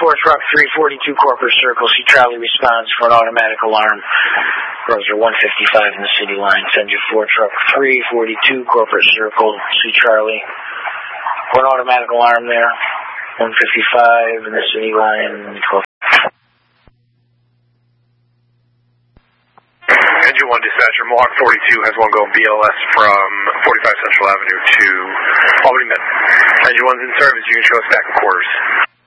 4 truck 342 Corporate Circle. See Charlie responds for an automatic alarm. Roser 155 in the city line. Send you 4 truck 342 Corporate Circle. See Charlie for an automatic alarm there. 155 in the city line. 12. Engine 1 dispatcher, Mohawk 42 has one going BLS from 45 Central Avenue to Albany Med. Engine 1's in service. You can show us back in quarters.